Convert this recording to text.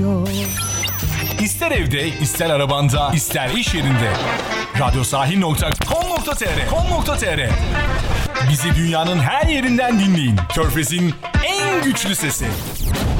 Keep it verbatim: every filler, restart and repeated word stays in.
geliyor. İster evde, ister arabanda, ister iş yerinde. radyosahil nokta com nokta tr com nokta tr Bizi dünyanın her yerinden dinleyin. Körfez'in en güçlü sesi.